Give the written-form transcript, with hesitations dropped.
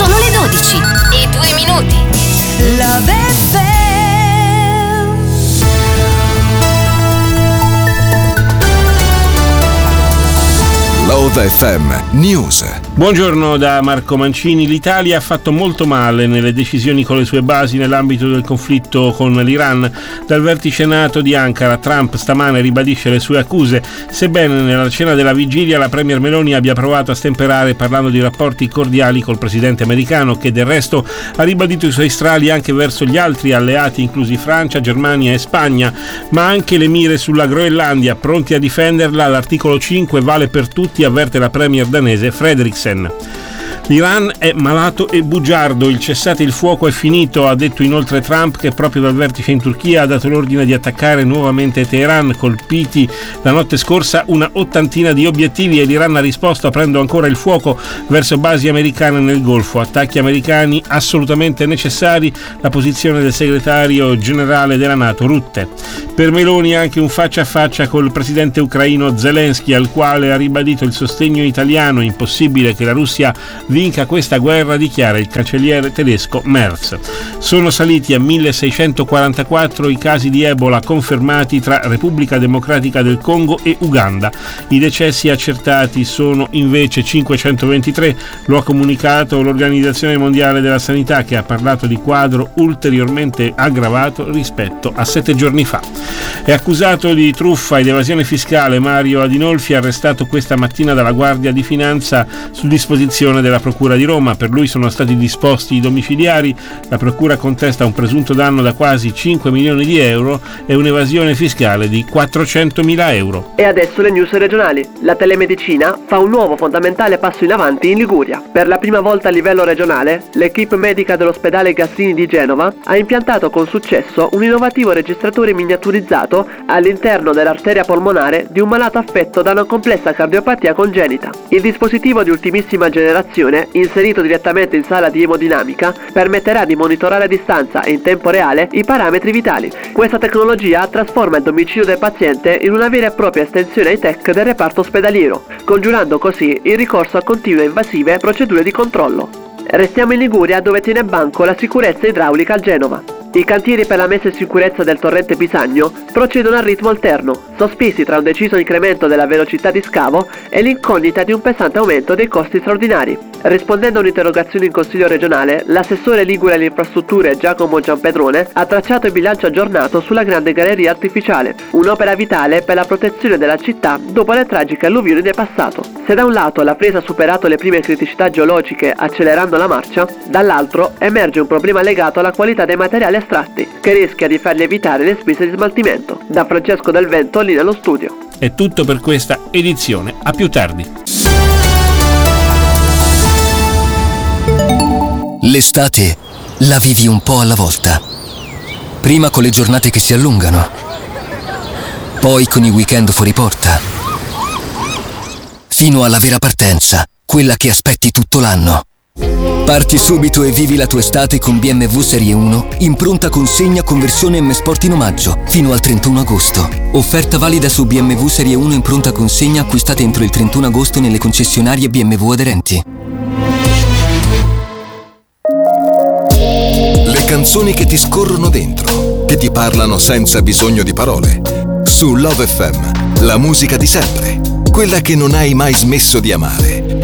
Sono le 12:02. Love FM. Love FM News. Buongiorno da Marco Mancini. L'Italia ha fatto molto male nelle decisioni con le sue basi nell'ambito del conflitto con l'Iran. Dal vertice NATO di Ankara, Trump stamane ribadisce le sue accuse, sebbene nella cena della vigilia la premier Meloni abbia provato a stemperare parlando di rapporti cordiali col presidente americano, che del resto ha ribadito i suoi strali anche verso gli altri alleati, inclusi Francia, Germania e Spagna, ma anche le mire sulla Groenlandia, pronti a difenderla. L'articolo 5 vale per tutti, avverte la premier danese Frederiksen. L'Iran è malato e bugiardo, il cessate il fuoco è finito, ha detto inoltre Trump, che proprio dal vertice in Turchia ha dato l'ordine di attaccare nuovamente Teheran, colpiti la notte scorsa una ottantina di obiettivi, e l'Iran ha risposto aprendo ancora il fuoco verso basi americane nel Golfo, attacchi americani assolutamente necessari, la posizione del segretario generale della NATO Rutte. Per Meloni anche un faccia a faccia col presidente ucraino Zelensky, al quale ha ribadito il sostegno italiano. Impossibile che la Russia vinca questa guerra, dichiara il cancelliere tedesco Merz. Sono saliti a 1644 i casi di Ebola confermati tra Repubblica Democratica del Congo e Uganda. I decessi accertati sono invece 523, lo ha comunicato l'Organizzazione Mondiale della Sanità, che ha parlato di quadro ulteriormente aggravato rispetto a 7 giorni fa. È accusato di truffa ed evasione fiscale Mario Adinolfi, arrestato questa mattina dalla Guardia di Finanza su disposizione della Procura di Roma. Per lui sono stati disposti i domiciliari. La Procura contesta un presunto danno da quasi 5 milioni di euro e un'evasione fiscale di 400.000 euro. E adesso le news regionali. La telemedicina fa un nuovo fondamentale passo in avanti in Liguria. Per la prima volta a livello regionale, l'equipe medica dell'ospedale Gassini di Genova ha impiantato con successo un innovativo registratore miniaturizzato all'interno dell'arteria polmonare di un malato affetto da una complessa cardiopatia congenita. Il dispositivo di ultimissima generazione, inserito direttamente in sala di emodinamica, permetterà di monitorare a distanza e in tempo reale i parametri vitali. Questa tecnologia trasforma il domicilio del paziente in una vera e propria estensione high-tech del reparto ospedaliero, congiurando così il ricorso a continue e invasive procedure di controllo. Restiamo in Liguria, dove tiene banco la sicurezza idraulica a Genova. I cantieri per la messa in sicurezza del torrente Pisagno procedono a ritmo alterno, sospesi tra un deciso incremento della velocità di scavo e l'incognita di un pesante aumento dei costi straordinari. Rispondendo a un'interrogazione in Consiglio regionale, l'assessore ligure alle infrastrutture Giacomo Giampedrone ha tracciato il bilancio aggiornato sulla grande galleria artificiale, un'opera vitale per la protezione della città dopo le tragiche alluvioni del passato. Se da un lato la presa ha superato le prime criticità geologiche accelerando la marcia, dall'altro emerge un problema legato alla qualità dei materiali estratti, che rischia di fargli evitare le spese di smaltimento. Da Francesco Del Vento, lì nello studio. È tutto per questa edizione, a più tardi. L'estate la vivi un po' alla volta. Prima con le giornate che si allungano, poi con i weekend fuori porta, fino alla vera partenza, quella che aspetti tutto l'anno. Parti subito e vivi la tua estate con BMW Serie 1 in pronta consegna con versione M Sport in omaggio fino al 31 agosto. Offerta valida su BMW Serie 1 in pronta consegna acquistate entro il 31 agosto nelle concessionarie BMW aderenti. Le canzoni che ti scorrono dentro, che ti parlano senza bisogno di parole. Su Love FM, la musica di sempre, quella che non hai mai smesso di amare.